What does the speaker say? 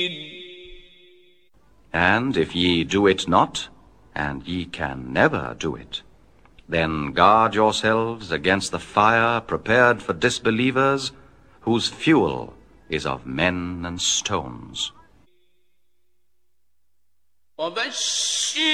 And if ye do it not, and ye can never do it, then guard yourselves against the fire prepared for disbelievers, whose fuel is of men and stones.